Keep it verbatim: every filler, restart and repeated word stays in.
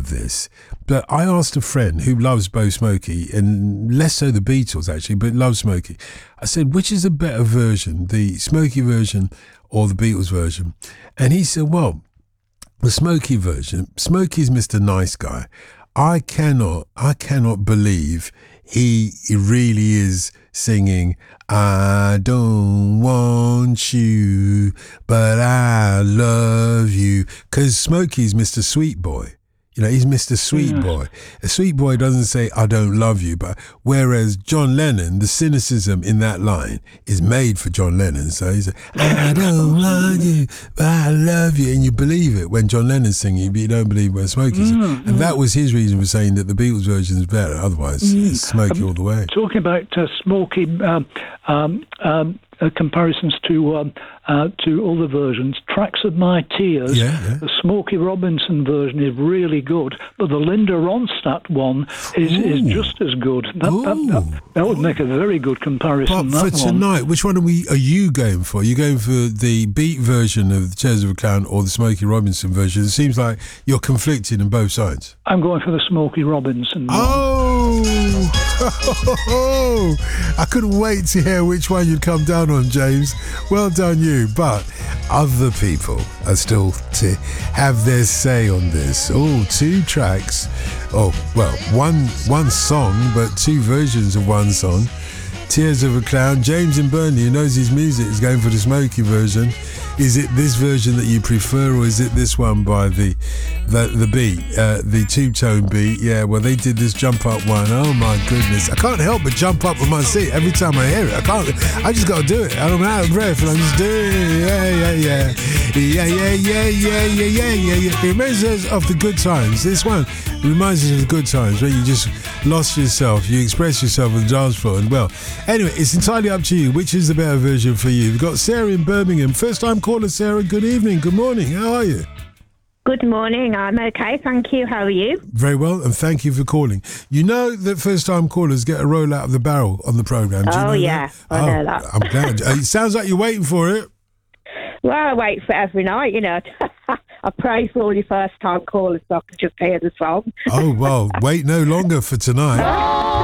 of this, but I asked a friend who loves Bo Smokey, and less so the Beatles actually, but loves Smokey. I said, which is a better version, the Smokey version or the Beatles version? And he said, well, the Smokey version, Smokey's Mister Nice Guy. I cannot, I cannot believe he, he really is singing, I don't want you, but I love you. Because Smokey's Mister Sweet Boy. You know, he's Mister Sweet Yeah. Boy. A sweet boy doesn't say, I don't love you. But whereas John Lennon, the cynicism in that line is made for John Lennon. So he's like, I don't want you, but I love you. And you believe it when John Lennon's singing, but you don't believe when Smokey's singing. Mm, And mm. that was his reason for saying that the Beatles version is better. Otherwise, Mm. it's Smokey Um, all the way. Talking about uh, Smokey um, um, um, uh, comparisons to um, uh, to other versions, Tracks of My Tears, Yeah, yeah. the Smokey Robinson version is really good, but the Linda Ronstadt one is, is Ooh. just as good. That, that, Ooh. that, that would make a very good comparison. But for that one. tonight, which one are we? Are you going for? Are you going for the beat version of the Tears of a Clown or the Smokey Robinson version? It seems like you're conflicted on both sides. I'm going for the Smokey Robinson one. Oh, I couldn't wait to hear which one you'd come down on, James. Well done, you. But other people are still to have their say on this. Oh, two tracks. Oh, well, one one song, but two versions of one song. Tears of a Clown. James in Burnley, who knows his music, is going for the Smokey version. Is it this version that you prefer, or is it this one by the the, the beat, uh, the two-tone beat? Yeah, well, they did this jump up one. Oh my goodness, I can't help but jump up on my seat every time I hear it. I can't. I just got to do it. I'm out of breath, and I'm just doing it. Yeah, yeah, yeah, yeah, yeah, yeah, yeah, yeah, yeah, yeah, yeah. It reminds us of the good times. This one reminds us of the good times where you just lost yourself. You express yourself on the dance floor, and well, anyway, it's entirely up to you. Which is the better version for you? We've got Sarah in Birmingham. First time caller, Sarah. Good evening. Good morning. How are you? Good morning. I'm okay, thank you. How are you? Very well, and thank you for calling. You know that first-time callers get a roll out of the barrel on the programme. Do you Oh, know yeah, that? I oh, know that. I'm glad. Uh, It sounds like you're waiting for it. Well, I wait for every night, you know. I pray for all your first-time callers so I can just hear the song. Oh, well, wait no longer for tonight.